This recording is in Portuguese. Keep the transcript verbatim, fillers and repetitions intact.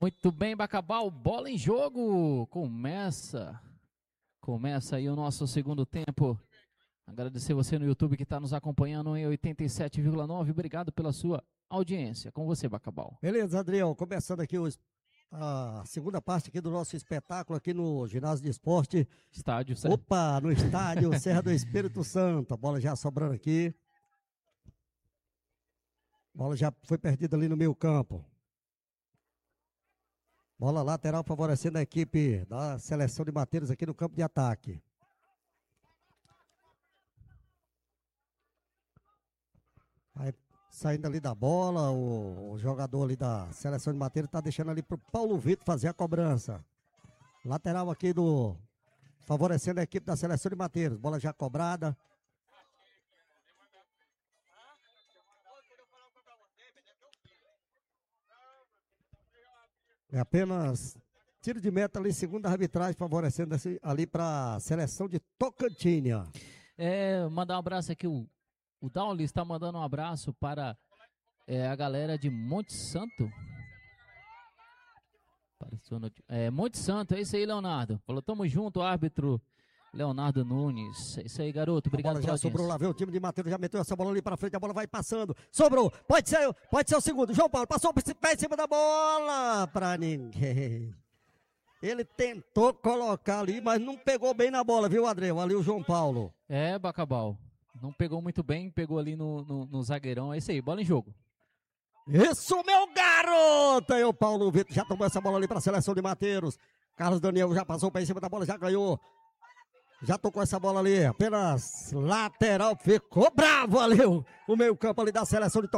Muito bem, Bacabal, bola em jogo. Começa, começa aí o nosso segundo tempo. Agradecer você no YouTube que está nos acompanhando em oitenta e sete vírgula nove. Obrigado pela sua audiência. Com você, Bacabal. Beleza, Adrião. Começando aqui o, a segunda parte aqui do nosso espetáculo aqui no ginásio de esporte. Estádio, certo? Opa, no estádio Serra do Espírito Santo. A bola já sobrando aqui. A bola já foi perdida ali no meio campo. Bola lateral favorecendo a equipe da seleção de Mateiros aqui no campo de ataque. Aí, saindo ali da bola, o, o jogador ali da seleção de Mateiros está deixando ali para o Paulo Vitor fazer a cobrança. Lateral aqui do... favorecendo a equipe da seleção de Mateiros. Bola já cobrada. É apenas tiro de meta ali, segunda arbitragem, favorecendo esse, ali para a seleção de Tocantinha. É, mandar um abraço aqui, o, o Downley está mandando um abraço para é, a galera de Monte Santo. É, Monte Santo, é isso aí, Leonardo. Falou, tamo junto, árbitro Leonardo Nunes. É isso aí, garoto, obrigado. A bola já sobrou lá, vê o time de Mateiros, já meteu essa bola ali para frente, a bola vai passando, sobrou, pode ser, pode ser o segundo, João Paulo passou o pé em cima da bola, para ninguém. Ele tentou colocar ali, mas não pegou bem na bola, viu, Adriano? Ali o João Paulo. É, Bacabal, não pegou muito bem, pegou ali no, no, no zagueirão, é isso aí, bola em jogo. Isso, meu garoto! E o Paulo Vitor já tomou essa bola ali para a seleção de Mateiros. Carlos Daniel já passou o pé em cima da bola, já ganhou. Já tocou essa bola ali, apenas lateral, ficou bravo ali o, o meio campo ali da seleção de